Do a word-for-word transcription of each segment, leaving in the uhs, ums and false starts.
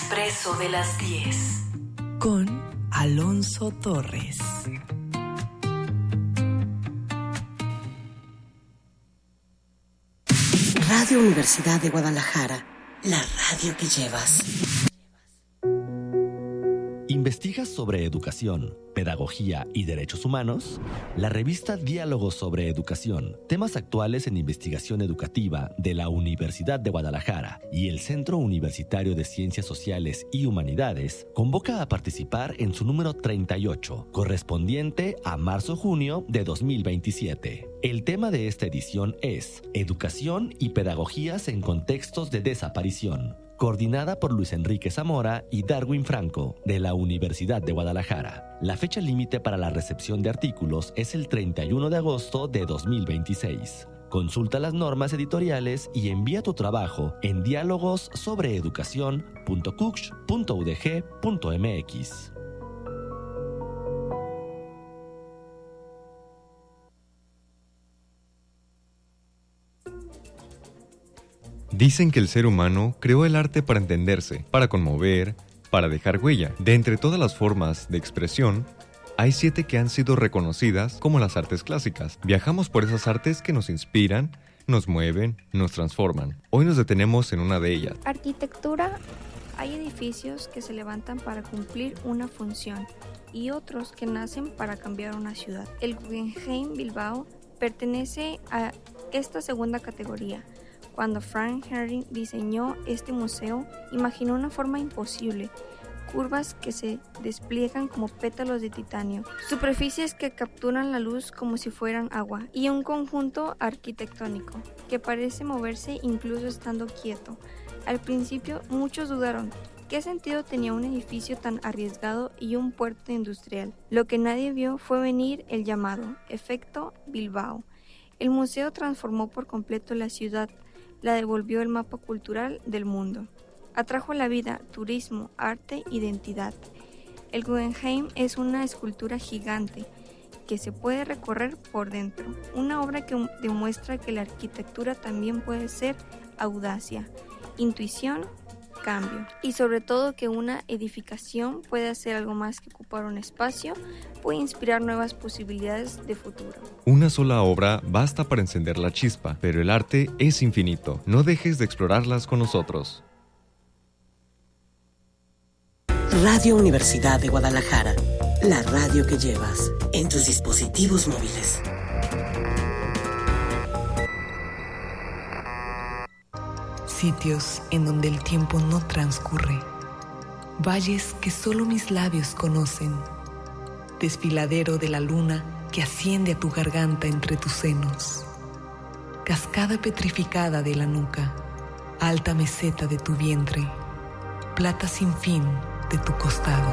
Expreso de las diez. Con Alonso Torres. Radio Universidad de Guadalajara, la radio que llevas. ¿Investigas sobre educación, pedagogía y derechos humanos? La revista Diálogos sobre Educación, temas actuales en investigación educativa de la Universidad de Guadalajara y el Centro Universitario de Ciencias Sociales y Humanidades, convoca a participar en su número treinta y ocho, correspondiente a marzo-junio de dos mil veintisiete. El tema de esta edición es Educación y Pedagogías en Contextos de Desaparición, coordinada por Luis Enrique Zamora y Darwin Franco, de la Universidad de Guadalajara. La fecha límite para la recepción de artículos es el treinta y uno de agosto de dos mil veintiséis. Consulta las normas editoriales y envía tu trabajo en diálogos sobre educación punto cuch punto u d g punto m x. Dicen que el ser humano creó el arte para entenderse, para conmover, para dejar huella. De entre todas las formas de expresión, hay siete que han sido reconocidas como las artes clásicas. Viajamos por esas artes que nos inspiran, nos mueven, nos transforman. Hoy nos detenemos en una de ellas. Arquitectura. Hay edificios que se levantan para cumplir una función y otros que nacen para cambiar una ciudad. El Guggenheim Bilbao pertenece a esta segunda categoría. Cuando Frank Gehry diseñó este museo, imaginó una forma imposible, curvas que se despliegan como pétalos de titanio, superficies que capturan la luz como si fueran agua, y un conjunto arquitectónico que parece moverse incluso estando quieto. Al principio muchos dudaron qué sentido tenía un edificio tan arriesgado y un puerto industrial. Lo que nadie vio fue venir el llamado efecto Bilbao. El museo transformó por completo la ciudad, la devolvió el mapa cultural del mundo. Atrajo la vida, turismo, arte, identidad. El Guggenheim es una escultura gigante que se puede recorrer por dentro. Una obra que demuestra que la arquitectura también puede ser audacia, intuición, cambio. Y sobre todo que una edificación puede hacer algo más que ocupar un espacio, puede inspirar nuevas posibilidades de futuro. Una sola obra basta para encender la chispa, pero el arte es infinito. No dejes de explorarlas con nosotros. Radio Universidad de Guadalajara, la radio que llevas en tus dispositivos móviles. Sitios en donde el tiempo no transcurre. Valles que solo mis labios conocen. Desfiladero de la luna que asciende a tu garganta entre tus senos. Cascada petrificada de la nuca. Alta meseta de tu vientre. Plata sin fin de tu costado.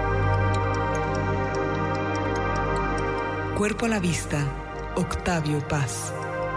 Cuerpo a la vista, Octavio Paz.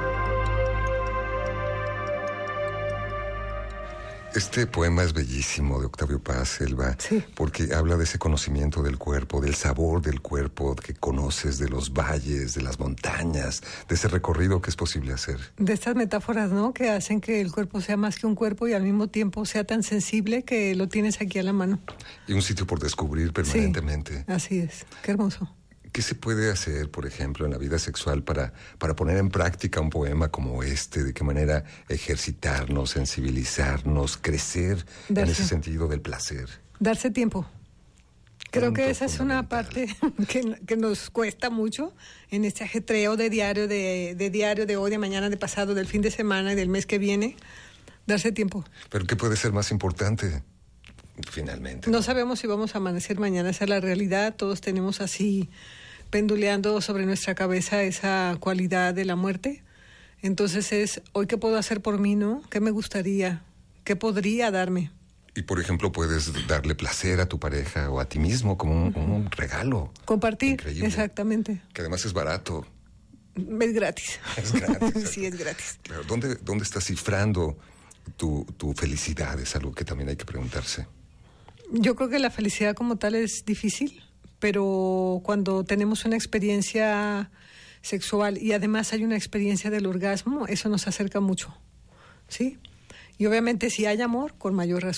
Este poema es bellísimo de Octavio Paz, Elba, sí, porque habla de ese conocimiento del cuerpo, del sabor del cuerpo que conoces, de los valles, de las montañas, de ese recorrido que es posible hacer. De estas metáforas, ¿no?, que hacen que el cuerpo sea más que un cuerpo y al mismo tiempo sea tan sensible que lo tienes aquí a la mano. Y un sitio por descubrir permanentemente. Sí, así es, qué hermoso. ¿Qué se puede hacer, por ejemplo, en la vida sexual para, para poner en práctica un poema como este? ¿De qué manera ejercitarnos, sensibilizarnos, crecer Darse. en ese sentido del placer? Darse tiempo. Creo que esa es una parte que, que nos cuesta mucho en este ajetreo de diario, de, de diario, de hoy, de mañana, de pasado, del fin de semana y del mes que viene. Darse tiempo. ¿Pero qué puede ser más importante, finalmente? No sabemos si vamos a amanecer mañana, esa es la realidad. Todos tenemos así penduleando sobre nuestra cabeza esa cualidad de la muerte. Entonces es, ¿hoy qué puedo hacer por mí, no? ¿Qué me gustaría? ¿Qué podría darme? Y, por ejemplo, puedes darle placer a tu pareja o a ti mismo como un, uh-huh. un regalo. Compartir, increíble, exactamente. Que además es barato. Es gratis. Es gratis. Sí, es gratis. Claro. ¿Dónde, dónde estás cifrando tu, tu felicidad? Es algo que también hay que preguntarse. Yo creo que la felicidad como tal es difícil, pero cuando tenemos una experiencia sexual y además hay una experiencia del orgasmo, eso nos acerca mucho, ¿sí? Y obviamente si hay amor, con mayor razón.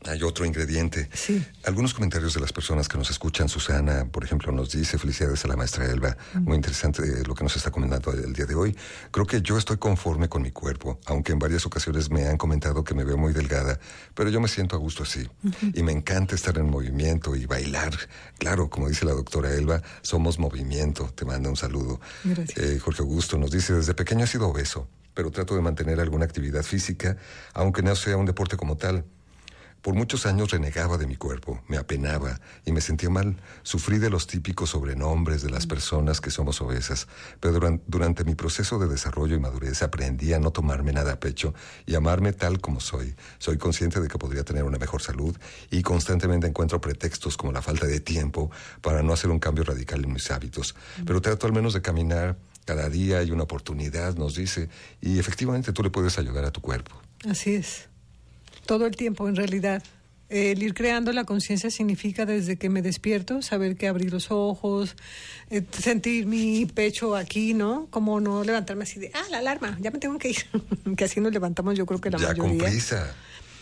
Hay otro ingrediente. Sí. Algunos comentarios de las personas que nos escuchan, Susana, por ejemplo, nos dice: felicidades a la maestra Elba. Uh-huh. Muy interesante lo que nos está comentando el día de hoy. Creo que yo estoy conforme con mi cuerpo, aunque en varias ocasiones me han comentado que me veo muy delgada, pero yo me siento a gusto así. Uh-huh. Y me encanta estar en movimiento y bailar. Claro, como dice la doctora Elba, somos movimiento. Te manda un saludo. Gracias. Eh, Jorge Augusto nos dice: desde pequeño he sido obeso, pero trato de mantener alguna actividad física, aunque no sea un deporte como tal. Por muchos años renegaba de mi cuerpo, me apenaba y me sentía mal. Sufrí de los típicos sobrenombres de las personas que somos obesas, pero durante, durante mi proceso de desarrollo y madurez aprendí a no tomarme nada a pecho y amarme tal como soy. Soy consciente de que podría tener una mejor salud y constantemente encuentro pretextos como la falta de tiempo para no hacer un cambio radical en mis hábitos. Pero trato al menos de caminar cada día, hay una oportunidad, nos dice, y efectivamente tú le puedes ayudar a tu cuerpo. Así es. Todo el tiempo, en realidad. El ir creando la conciencia significa desde que me despierto, saber que abrí los ojos, eh, sentir mi pecho aquí, ¿no? Como no levantarme así de, ah, la alarma, ya me tengo que ir. Que así nos levantamos, yo creo que la ya mayoría. Ya con prisa.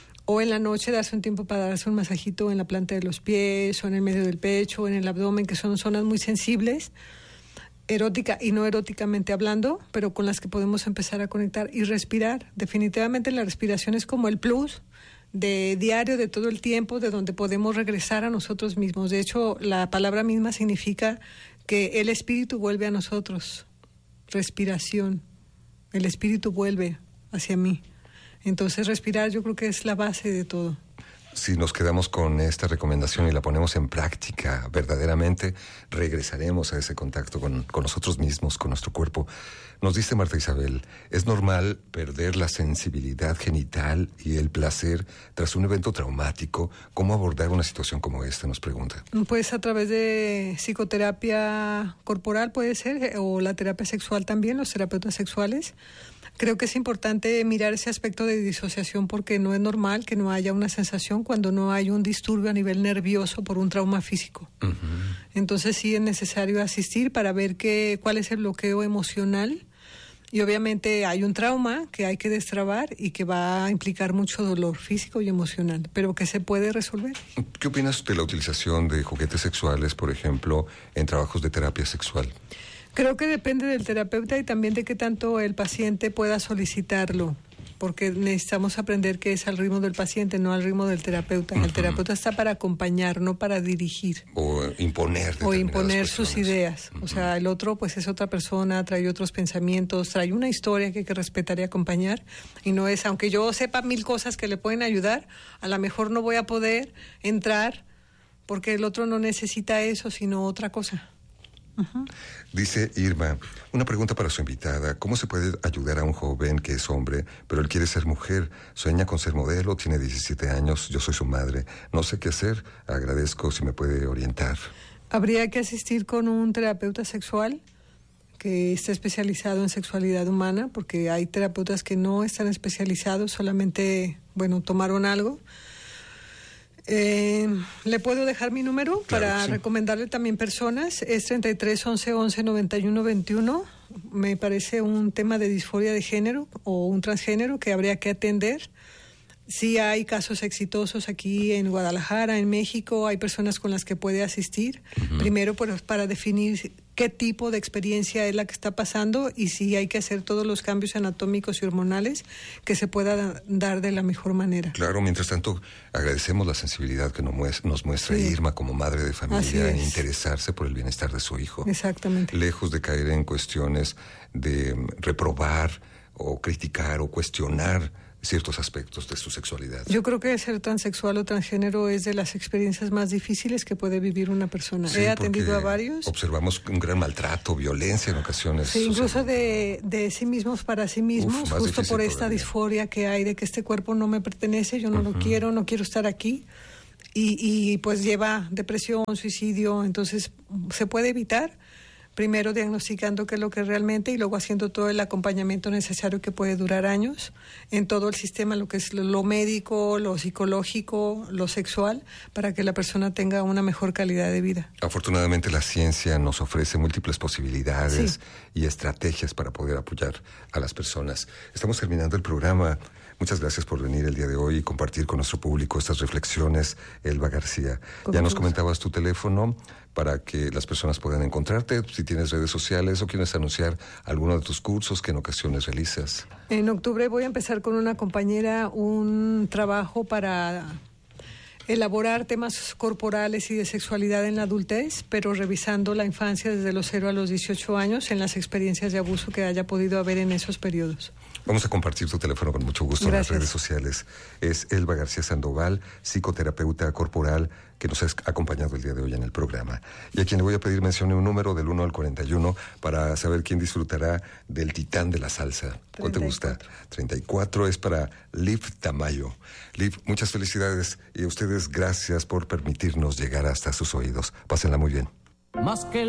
O en la noche darse un tiempo para darse un masajito en la planta de los pies, o en el medio del pecho, o en el abdomen, que son zonas muy sensibles, erótica y no eróticamente hablando, pero con las que podemos empezar a conectar y respirar. Definitivamente la respiración es como el plus de diario, de todo el tiempo, de donde podemos regresar a nosotros mismos. De hecho, la palabra misma significa que el espíritu vuelve a nosotros. Respiración. El espíritu vuelve hacia mí. Entonces, respirar yo creo que es la base de todo. Si nos quedamos con esta recomendación y la ponemos en práctica verdaderamente, regresaremos a ese contacto con, con nosotros mismos, con nuestro cuerpo. Nos dice Marta Isabel: es normal perder la sensibilidad genital y el placer tras un evento traumático. ¿Cómo abordar una situación como esta?, nos pregunta. Pues a través de psicoterapia corporal puede ser, o la terapia sexual también, los terapeutas sexuales. Creo que es importante mirar ese aspecto de disociación porque no es normal que no haya una sensación cuando no hay un disturbio a nivel nervioso por un trauma físico. Uh-huh. Entonces sí es necesario asistir para ver qué, cuál es el bloqueo emocional. Y obviamente hay un trauma que hay que destrabar y que va a implicar mucho dolor físico y emocional, pero que se puede resolver. ¿Qué opinas de la utilización de juguetes sexuales, por ejemplo, en trabajos de terapia sexual? Creo que depende del terapeuta y también de qué tanto el paciente pueda solicitarlo, porque necesitamos aprender que es al ritmo del paciente, no al ritmo del terapeuta. Uh-huh. El terapeuta está para acompañar, no para dirigir. O imponer. O imponer sus ideas. Uh-huh. O sea, el otro pues es otra persona, trae otros pensamientos, trae una historia que hay que respetar y acompañar. Y no es, aunque yo sepa mil cosas que le pueden ayudar, a lo mejor no voy a poder entrar porque el otro no necesita eso, sino otra cosa. Uh-huh. Dice Irma, una pregunta para su invitada: ¿cómo se puede ayudar a un joven que es hombre, pero él quiere ser mujer? Sueña con ser modelo, tiene diecisiete años, yo soy su madre, no sé qué hacer, agradezco si me puede orientar. Habría que asistir con un terapeuta sexual que esté especializado en sexualidad humana, porque hay terapeutas que no están especializados, solamente, bueno, tomaron algo. Eh, ¿Le puedo dejar mi número claro, para sí. recomendarle también personas? Es treinta y tres, once, once, noventa y uno, veintiuno. Me parece un tema de disforia de género o un transgénero que habría que atender. Sí hay casos exitosos aquí en Guadalajara, en México, hay personas con las que puede asistir. Uh-huh. Primero pues, para definir qué tipo de experiencia es la que está pasando y si hay que hacer todos los cambios anatómicos y hormonales que se pueda dar de la mejor manera. Claro, mientras tanto agradecemos la sensibilidad que nos muestra, nos muestra sí. Irma como madre de familia en interesarse por el bienestar de su hijo. Exactamente. Lejos de caer en cuestiones de reprobar o criticar o cuestionar ciertos aspectos de su sexualidad. Yo creo que ser transexual o transgénero es de las experiencias más difíciles que puede vivir una persona. Sí, he atendido a varios. Observamos un gran maltrato, violencia en ocasiones. Sí, incluso de, de sí mismos para sí mismos, Uf, justo por esta todavía. disforia que hay de que este cuerpo no me pertenece, yo no uh-huh. lo quiero, no quiero estar aquí. Y, y pues lleva depresión, suicidio, entonces se puede evitar. Primero diagnosticando qué es lo que realmente y luego haciendo todo el acompañamiento necesario que puede durar años en todo el sistema, lo que es lo médico, lo psicológico, lo sexual, para que la persona tenga una mejor calidad de vida. Afortunadamente la ciencia nos ofrece múltiples posibilidades sí. y estrategias para poder apoyar a las personas. Estamos terminando el programa. Muchas gracias por venir el día de hoy y compartir con nuestro público estas reflexiones, Elba García. Con ya nos gusto. comentabas tu teléfono para que las personas puedan encontrarte, si tienes redes sociales o quieres anunciar alguno de tus cursos que en ocasiones realizas. En octubre voy a empezar con una compañera un trabajo para elaborar temas corporales y de sexualidad en la adultez, pero revisando la infancia desde los cero a los dieciocho años en las experiencias de abuso que haya podido haber en esos periodos. Vamos a compartir tu teléfono con mucho gusto Gracias. en las redes sociales. Es Elba García Sandoval, psicoterapeuta corporal, que nos ha acompañado el día de hoy en el programa. Y a quien le voy a pedir mencione un número del uno al cuarenta y uno para saber quién disfrutará del titán de la salsa. ¿Cuál te gusta? treinta y cuatro es para Liv Tamayo. Liv, muchas felicidades y a ustedes gracias por permitirnos llegar hasta sus oídos. Pásenla muy bien. Más que